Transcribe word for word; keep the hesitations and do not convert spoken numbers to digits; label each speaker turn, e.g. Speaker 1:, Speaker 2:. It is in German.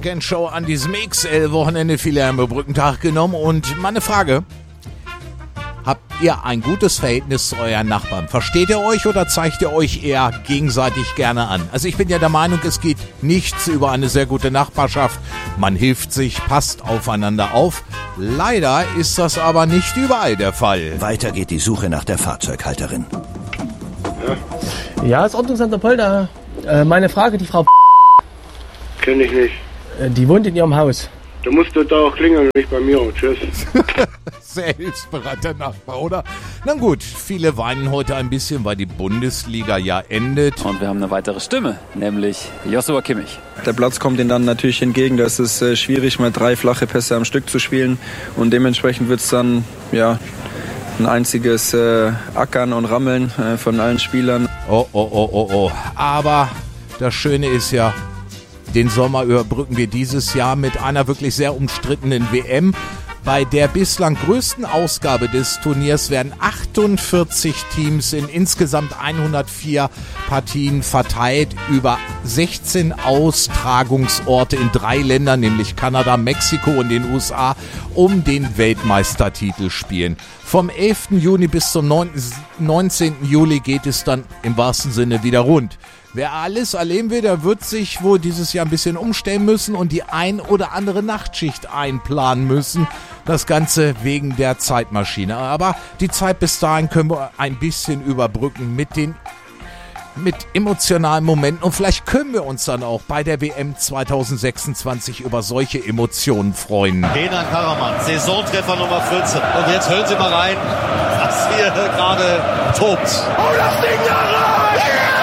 Speaker 1: Weekend-Show an diesem X L-Wochenende. Viele haben Brückentag genommen. Und meine Frage: Habt ihr ein gutes Verhältnis zu euren Nachbarn? Versteht ihr euch oder zeigt ihr euch eher gegenseitig gerne an? Also ich bin ja der Meinung, es geht nichts über eine sehr gute Nachbarschaft. Man hilft sich, passt aufeinander auf. Leider ist das aber nicht überall der Fall.
Speaker 2: Weiter geht die Suche nach der Fahrzeughalterin.
Speaker 3: Ja, ja, ist Ordnungsamt Polder. Äh, meine Frage, die Frau
Speaker 4: Kenn ich nicht.
Speaker 3: äh, die wohnt in ihrem Haus.
Speaker 4: Du musst da auch klingeln, nicht bei mir. Tschüss.
Speaker 1: Sehr hilfsbereiter Nachbar, oder? Na gut, viele weinen heute ein bisschen, weil die Bundesliga ja endet.
Speaker 5: Und wir haben eine weitere Stimme, nämlich Joshua Kimmich.
Speaker 6: Der Platz kommt ihnen dann natürlich entgegen. Das ist äh, schwierig, mal drei flache Pässe am Stück zu spielen. Und dementsprechend wird es dann ja, ein einziges äh, Ackern und Rammeln äh, von allen Spielern.
Speaker 1: Oh, oh, oh, oh, oh. Aber das Schöne ist ja, den Sommer überbrücken wir dieses Jahr mit einer wirklich sehr umstrittenen W M. Bei der bislang größten Ausgabe des Turniers werden achtundvierzig Teams in insgesamt hundertvier Partien verteilt über sechzehn Austragungsorte in drei Ländern, nämlich Kanada, Mexiko und den U S A, um den Weltmeistertitel spielen. Vom elften Juni bis zum neunzehnten Juli geht es dann im wahrsten Sinne wieder rund. Wer alles erleben will, der wird sich wohl dieses Jahr ein bisschen umstellen müssen und die ein oder andere Nachtschicht einplanen müssen. Das Ganze wegen der Zeitmaschine. Aber die Zeit bis dahin können wir ein bisschen überbrücken mit den mit emotionalen Momenten. Und vielleicht können wir uns dann auch bei der W M zwanzig sechsundzwanzig über solche Emotionen freuen.
Speaker 7: Kenan Karaman, Saisontreffer Nummer vierzehn. Und jetzt hören Sie mal rein, was hier gerade tobt.
Speaker 8: Oh, das Ding da rein! Yeah!